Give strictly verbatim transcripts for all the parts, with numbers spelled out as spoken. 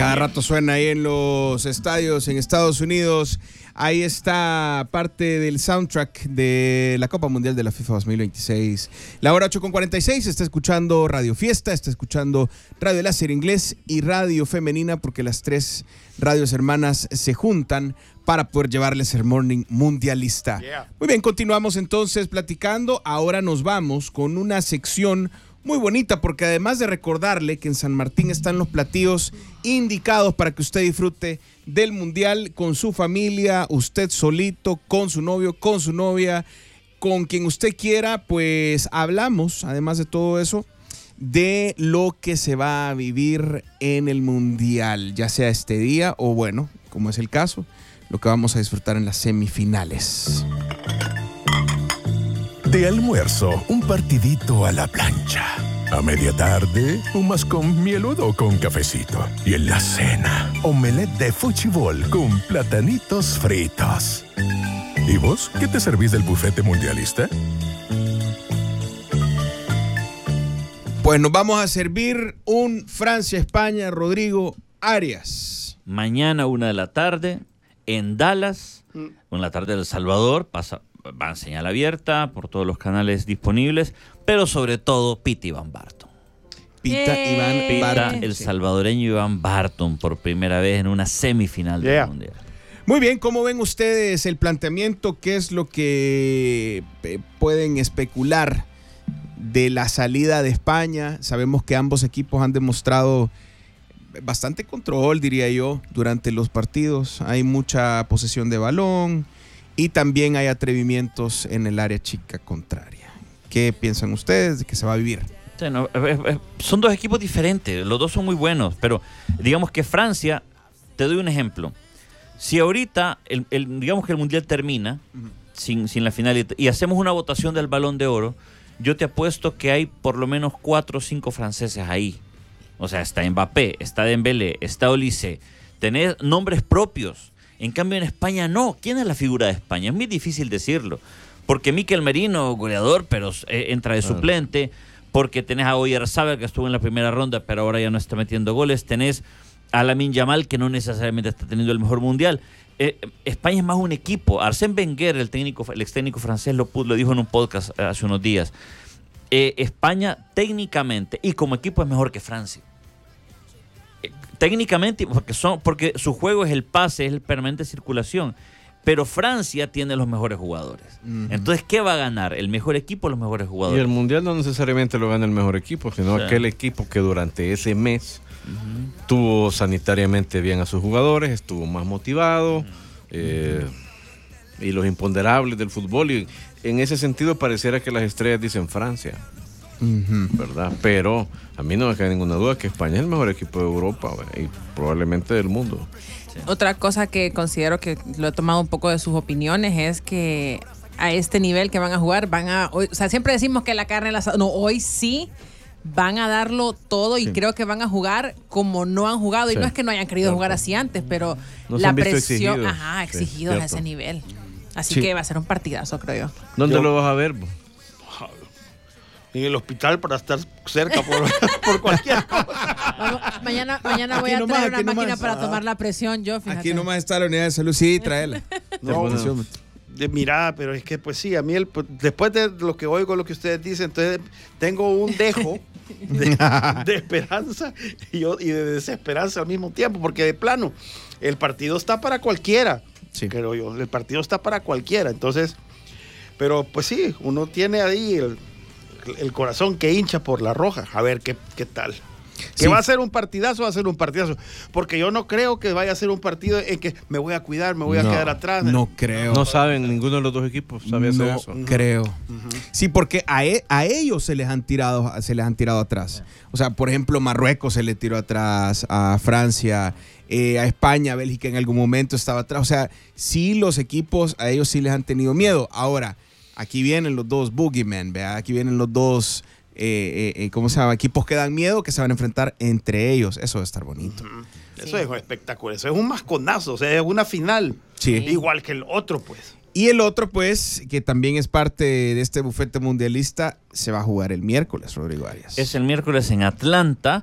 Cada rato suena ahí en los estadios en Estados Unidos. Ahí está parte del soundtrack de la Copa Mundial de la FIFA dos mil veintiséis. La hora ocho con cuarenta y seis, está escuchando Radio Fiesta, está escuchando Radio Láser Inglés y Radio Femenina, porque las tres radios hermanas se juntan para poder llevarles el Morning Mundialista. Yeah. Muy bien, continuamos entonces platicando. Ahora nos vamos con una sección muy bonita, porque además de recordarle que en San Martín están los platillos indicados para que usted disfrute del Mundial con su familia, usted solito, con su novio, con su novia, con quien usted quiera, pues hablamos, además de todo eso, de lo que se va a vivir en el Mundial, ya sea este día o, bueno, como es el caso, lo que vamos a disfrutar en las semifinales. De almuerzo, un partidito a la plancha. A media tarde, un más con mieludo o con cafecito. Y en la cena, omelette de fuchibol con platanitos fritos. ¿Y vos qué te servís del bufete mundialista? Pues nos vamos a servir un Francia-España, Rodrigo Arias. Mañana, una de la tarde, en Dallas, mm. en la tarde de El Salvador, pasa... va en señal abierta por todos los canales disponibles, pero sobre todo Pita Iván Barton. Pita eh, Iván Pita, Barton. el salvadoreño Iván Barton, por primera vez en una semifinal yeah. del Mundial. Muy bien, ¿cómo ven ustedes el planteamiento? ¿Qué es lo que eh, pueden especular de la salida de España? Sabemos que ambos equipos han demostrado bastante control, diría yo, durante los partidos. Hay mucha posesión de balón y también hay atrevimientos en el área chica contraria. ¿Qué piensan ustedes de que se va a vivir? Sí, no, eh, eh, son dos equipos diferentes, los dos son muy buenos, pero digamos que Francia, te doy un ejemplo. Si ahorita, el, el, digamos que el Mundial termina uh-huh. sin, sin la final y, y hacemos una votación del Balón de Oro, yo te apuesto que hay por lo menos cuatro o cinco franceses ahí. O sea, está Mbappé, está Dembélé, está Olise, tenés nombres propios. En cambio, en España no. ¿Quién es la figura de España? Es muy difícil decirlo. Porque Mikel Merino, goleador, pero eh, entra de suplente. Porque tenés a Oyarzabal, que estuvo en la primera ronda, pero ahora ya no está metiendo goles. Tenés a Lamine Yamal, que no necesariamente está teniendo el mejor mundial. Eh, España es más un equipo. Arsène Wenger, el técnico, el ex técnico francés, lo, lo dijo en un podcast hace unos días. Eh, España, técnicamente y como equipo, es mejor que Francia. Técnicamente, porque, son, porque su juego es el pase, es el permanente circulación. Pero Francia tiene los mejores jugadores. Uh-huh. Entonces, ¿qué va a ganar? ¿El mejor equipo o los mejores jugadores? Y el Mundial no necesariamente lo gana el mejor equipo, sino sí. aquel equipo que durante ese mes uh-huh. tuvo sanitariamente bien a sus jugadores, estuvo más motivado, uh-huh. eh, y los imponderables del fútbol. Y en ese sentido, pareciera que las estrellas dicen Francia. Uh-huh. ¿Verdad? Pero a mí no me cae ninguna duda que España es el mejor equipo de Europa y probablemente del mundo. Sí. Otra cosa que considero que lo he tomado un poco de sus opiniones es que a este nivel que van a jugar, van a, hoy, o sea, siempre decimos que la carne en la no, hoy sí van a darlo todo y sí. creo que van a jugar como no han jugado sí. y no es que no hayan querido Cierto. jugar así antes, pero no la presión, exigidos. ajá, exigidos sí, a ese nivel. Así sí. que va a ser un partidazo, creo yo. ¿Dónde yo, lo vas a ver? En el hospital para estar cerca por, por cualquier cosa. Vamos, mañana, mañana voy aquí a traer nomás, una máquina nomás. para ah. tomar la presión yo, fíjate. Aquí nomás está la unidad de salud, sí, tráela. No, no. De, mira, pero es que pues sí, a mí el, después de lo que oigo, lo que ustedes dicen, entonces tengo un dejo de, de esperanza y, yo, y de desesperanza al mismo tiempo, porque de plano, el partido está para cualquiera, sí. creo yo, el partido está para cualquiera, entonces, pero pues sí, uno tiene ahí el el corazón que hincha por la roja, a ver qué, qué tal. Que sí. va a ser un partidazo, va a ser un partidazo, porque yo no creo que vaya a ser un partido en que me voy a cuidar, me voy no, a quedar atrás. No creo. No saben, ninguno de los dos equipos sabe hacer no eso. No creo. Uh-huh. Sí, porque a, e, a ellos se les han tirado, se les han tirado atrás. O sea, por ejemplo, Marruecos se le tiró atrás, a Francia, eh, a España, Bélgica en algún momento estaba atrás. O sea, sí los equipos, a ellos sí les han tenido miedo. Ahora, aquí vienen los dos boogeymen, ¿verdad? Aquí vienen los dos, eh, eh, ¿cómo se llama? Equipos que dan miedo, que se van a enfrentar entre ellos. Eso va a estar bonito. Uh-huh. Sí. Eso es un espectáculo, eso es un masconazo, o sea, es una final. Sí. Igual que el otro, pues. Y el otro, pues, que también es parte de este bufete mundialista, se va a jugar el miércoles, Rodrigo Arias. Es el miércoles en Atlanta.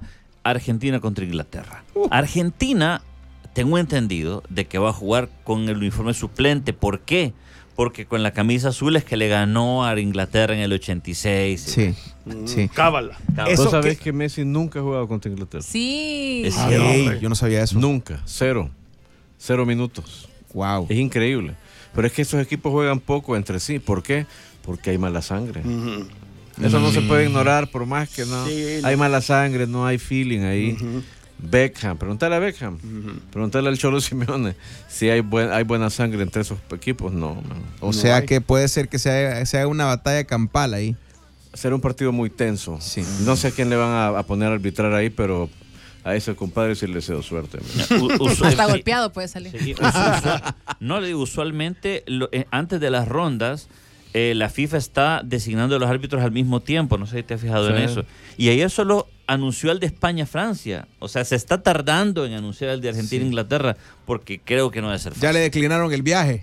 Argentina contra Inglaterra. Uh. Argentina, tengo entendido, de que va a jugar con el uniforme suplente. ¿Por qué? Porque con la camisa azul es que le ganó a Inglaterra en el ochenta y seis. Sí, Mm, sí. Cábala. ¿Vos sabés que... que Messi nunca ha jugado contra Inglaterra? Sí. Es Ay, cierto. yo no sabía eso. Nunca, cero. Cero minutos. Wow. Es increíble. Pero es que estos equipos juegan poco entre sí. ¿Por qué? Porque hay mala sangre. Uh-huh. Eso no se puede ignorar por más que no. Sí, hay no. mala sangre, no hay feeling ahí. Uh-huh. Beckham, pregúntale a Beckham. Uh-huh. Pregúntale al Cholo Simeone si hay, buen, hay buena sangre entre esos equipos. No, man. O No sea hay. que puede ser que sea, sea una batalla campal ahí. Será un partido muy tenso. Sí. No sé a quién le van a, a poner a arbitrar ahí, pero a ese compadre sí le deseo suerte. U- usual- Hasta sí, golpeado puede salir. sí, usual- no, le digo, usualmente, lo- eh, antes de las rondas, eh, la FIFA está designando a los árbitros al mismo tiempo. No sé si te has fijado Sí. en eso. Y ayer solo anunció el de España-Francia. O sea, se está tardando en anunciar el de Argentina-Inglaterra porque creo que no debe ser fácil. Ya le declinaron el viaje.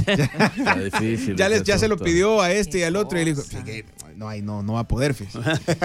Está difícil. Ya, les, ese ya se lo asunto. pidió a este y Qué al otro y le dijo, cosa. "Fíjate, no, hay, no, no va a poder, fíjese.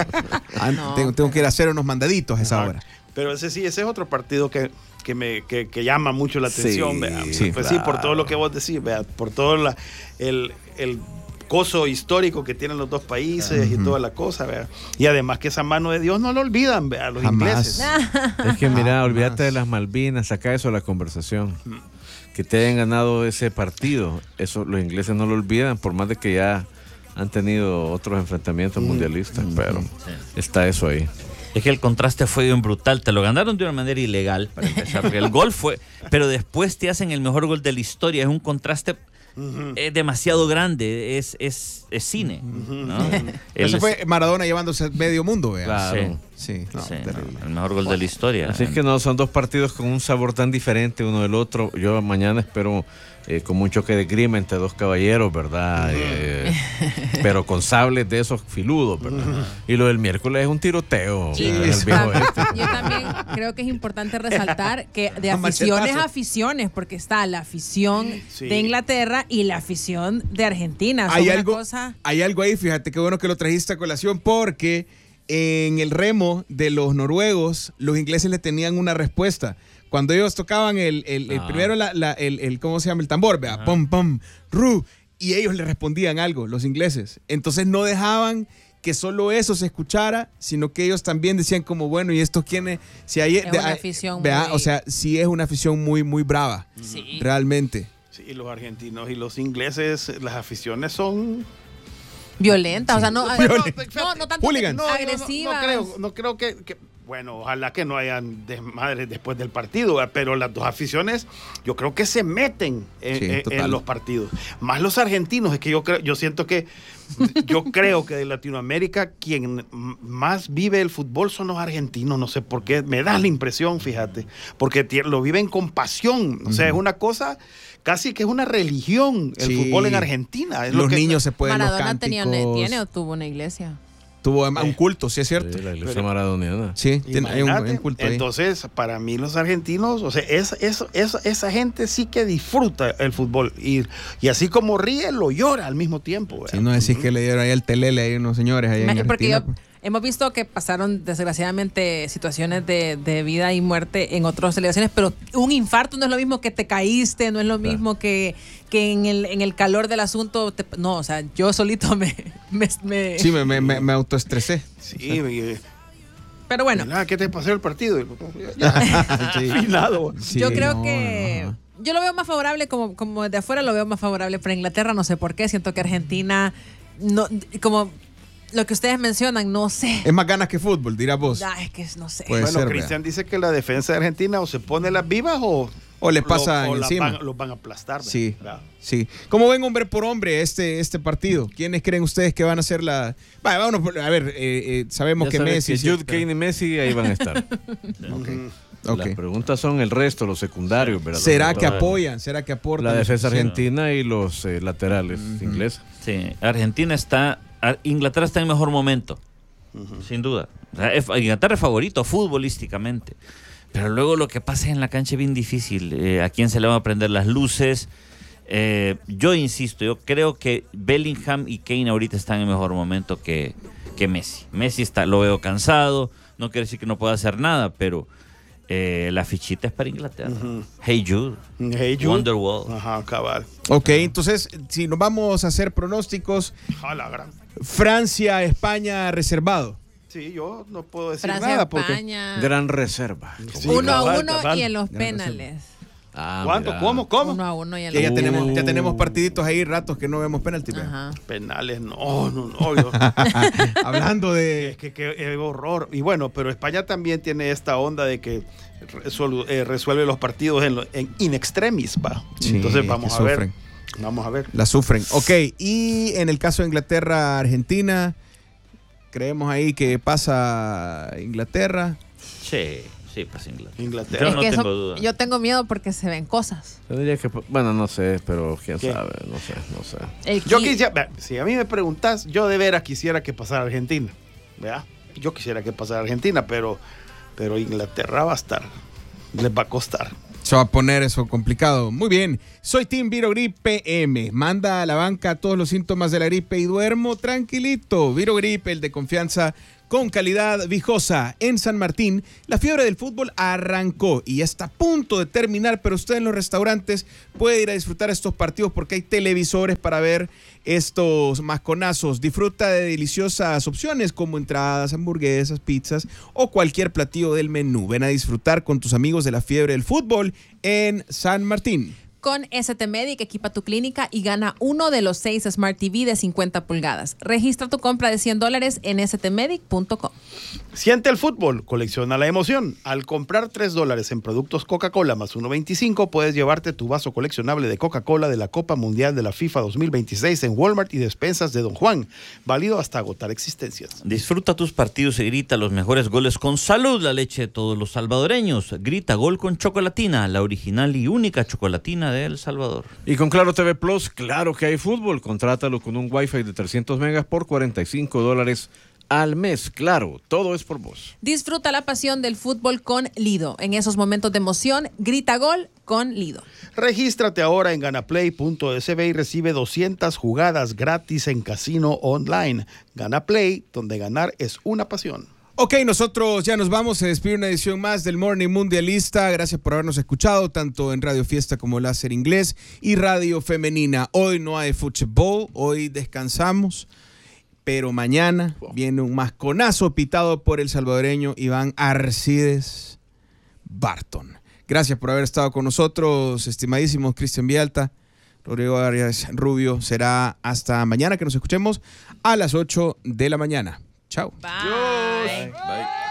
Ah, No, tengo, tengo que ir a hacer unos mandaditos a esa Ajá. hora. Pero ese sí, ese es otro partido que, que me que, que llama mucho la Sí, atención. vea. sí, Pues sí, por claro. todo lo que vos decís, vea, por todo la, el, el coso histórico que tienen los dos países y toda la cosa. Vea. Y además que esa mano de Dios no lo olvidan, vea, los Jamás. ingleses. Es que mira, Ah, olvídate más. de las Malvinas, saca eso de la conversación. Que te hayan ganado ese partido, eso los ingleses no lo olvidan, por más de que ya han tenido otros enfrentamientos mundialistas, pero está eso ahí. Es que el contraste fue bien brutal. Te lo ganaron de una manera ilegal, para empezar, porque el gol fue... Pero después te hacen el mejor gol de la historia. Es un contraste Ujú. eh, demasiado grande. Es, es, es cine. ¿no? El- Eso fue Maradona llevándose medio mundo, vea. Claro. Sí, no, sí, terrible. el mejor gol de la historia. Así es que no, son dos partidos con un sabor tan diferente uno del otro. Yo mañana espero eh, como un choque de grima entre dos caballeros, ¿verdad? Eh, pero con sables de esos filudos, ¿verdad? Y lo del miércoles es un tiroteo. Sí, en el yo viejo tam- este. yo también creo que es importante resaltar que de A aficiones a machetazo. aficiones, porque está la afición Sí. de Inglaterra y la afición de Argentina. Son Hay una algo, cosa... hay algo ahí, fíjate, qué bueno que lo trajiste a colación, porque en el remo de los noruegos, los ingleses le tenían una respuesta. Cuando ellos tocaban el, el, el Ah. primero, la, la- el, el- ¿cómo se llama? El tambor, vea, pum, pum, ru, y ellos le respondían algo, los ingleses. Entonces no dejaban que solo eso se escuchara, sino que ellos también decían como, bueno, ¿y esto quién es? Si hay, Es una afición vea, muy- o sea, sí es una afición muy, muy brava, Sí. realmente. Sí, y los argentinos y los ingleses, las aficiones son Violenta, o sea, no, Bueno, no, fíjate, no, no tanto hooligans. No, yo no- agresivas. No, creo, no creo que, que- bueno, ojalá que no hayan desmadres después del partido, ¿verdad? Pero las dos aficiones, yo creo que se meten en, Sí, en- total. en los partidos. Más los argentinos, es que yo creo, yo siento que, yo creo que de Latinoamérica quien m- más vive el fútbol son los argentinos, no sé por qué, me da la impresión, fíjate, porque tie- lo viven con pasión, o sea, es una cosa casi que es una religión el Sí. fútbol en Argentina. Es lo Los que- niños se pueden los Maradona tenía, cánticos. tiene o tuvo una iglesia. Tuvo un culto, sí es cierto. Sí, la iglesia Pero- maradoniana. Sí, tiene, hay un, hay un Imagínate. culto ahí. Entonces, para mí los argentinos, o sea, es, es- es- esa gente sí que disfruta el fútbol. Y, y así como ríe, lo llora al mismo tiempo. Si ¿verdad? no decís que le dieron ahí el telele ahí a unos señores ahí en Me- Porque Argentina. yo- hemos visto que pasaron desgraciadamente situaciones de, de vida y muerte en otras celebraciones, pero un infarto no es lo mismo que te caíste, no es lo mismo que, que en, el, en el calor del asunto. te- no, o sea, yo solito me... me- me- Sí, me, me, me, me autoestresé. Sí, y- pero bueno, nada, ¿qué te pasó el partido? Ya, Sí. finado. Sí, yo creo no, que... no, no. Yo lo veo más favorable, como, como de afuera lo veo más favorable para Inglaterra, no sé por qué, siento que Argentina, no, como lo que ustedes mencionan, no sé. Es más ganas que fútbol, dirás vos. Ah, es que no sé. Puede Bueno, ser, Cristian dice que la defensa de Argentina o se pone las vivas o, O le pasan lo- o las encima. van- los van a aplastar. ¿verdad? Sí, ¿verdad? sí. ¿Cómo ven hombre por hombre este, este partido? ¿Quiénes creen ustedes que van a ser la...? Vale, vámonos, por- a ver, eh, eh, sabemos Ya que sabes Messi... que sí Jude, está. Kane y Messi ahí van a estar. Ok. Las preguntas son el resto, los secundarios, ¿verdad? ¿Será que Toda apoyan? ¿Será que aportan? La defensa Sí. argentina y los eh, laterales ingleses. Sí, Argentina está, Ar- Inglaterra está en mejor momento, sin duda. O sea, es- Inglaterra es favorito futbolísticamente, pero luego lo que pasa en la cancha es bien difícil. Eh, ¿A quién se le van a prender las luces? Eh, yo insisto, yo creo que Bellingham y Kane ahorita están en mejor momento que, que Messi. Messi está, lo veo cansado, no quiere decir que no pueda hacer nada, pero eh, la fichita es para Inglaterra. Ujú. Hey Jude, Hey, Jude. Wonderwall. Ajá, cabal. Ok, entonces, si nos vamos a hacer pronósticos, A la gran. Francia, España, reservado. Sí, yo no puedo decir Francia, nada porque... España. Gran reserva. Sí, uno cabal, a uno cabal. y en los Gran penales. Ah, ¿Cuánto? mira. ¿Cómo? ¿Cómo? Uno a uno y en Que los ya tenemos, ya penales. tenemos partiditos ahí, ratos que no vemos penalti. vea. Ajá. Penales, no, no, no. yo- Hablando es de... que qué horror. Y bueno, pero España también tiene esta onda de que resolu- eh, resuelve los partidos en, lo- en in extremis, va. Sí, Entonces vamos que a ver. sufren. Vamos a ver. La sufren. Ok, y en el caso de Inglaterra, Argentina, creemos ahí que pasa Inglaterra. Sí, sí, pues Inglaterra. Inglaterra. Es no que tengo eso- duda. yo tengo miedo porque se ven cosas. Yo diría que, bueno, no sé, pero quién ¿Qué? sabe, no sé, no sé. El Yo ki- quisiera, vea, si a mí me preguntas, yo de veras quisiera que pasara Argentina. ¿Verdad? Yo quisiera que pasara Argentina, pero, pero Inglaterra va a estar. Les va a costar. Se va a poner eso complicado. Muy bien. Soy Team Virogrip P M. Manda a la banca todos los síntomas de la gripe y duermo tranquilito. Virogrip, el de confianza con calidad viejosa. En San Martín, la fiebre del fútbol arrancó y ya está a punto de terminar, pero usted en los restaurantes puede ir a disfrutar estos partidos porque hay televisores para ver estos masconazos. Disfruta de deliciosas opciones como entradas, hamburguesas, pizzas o cualquier platillo del menú. Ven a disfrutar con tus amigos de la fiebre del fútbol en San Martín. Con S T Medic equipa tu clínica y gana uno de los seis Smart T V de cincuenta pulgadas. Registra tu compra de cien dólares en s t medic punto com. Siente el fútbol, colecciona la emoción. Al comprar tres dólares en productos Coca-Cola más uno veinticinco, puedes llevarte tu vaso coleccionable de Coca-Cola de la Copa Mundial de la FIFA dos mil veintiséis en Walmart y despensas de Don Juan. Válido hasta agotar existencias. Disfruta tus partidos y grita los mejores goles con Salud, la leche de todos los salvadoreños. Grita gol con Chocolatina, la original y única chocolatina de El Salvador. Y con Claro T V Plus, claro que hay fútbol. Contrátalo con un Wi-Fi de trescientos megas por cuarenta y cinco dólares al mes. Claro, todo es por vos. Disfruta la pasión del fútbol con Lido. En esos momentos de emoción, grita gol con Lido. Regístrate ahora en ganaplay punto s b y recibe doscientas jugadas gratis en casino online. Ganaplay, donde ganar es una pasión. Ok, nosotros ya nos vamos. Se despide una edición más del Morning Mundialista. Gracias por habernos escuchado, tanto en Radio Fiesta como Láser Inglés y Radio Femenina. Hoy no hay fútbol, hoy descansamos, pero mañana viene un masconazo pitado por el salvadoreño Iván Arcides Barton. Gracias por haber estado con nosotros, estimadísimos Cristian Vialta, Rodrigo Arias Rubio. Será hasta mañana que nos escuchemos a las ocho de la mañana. Chao. Bye. Bye.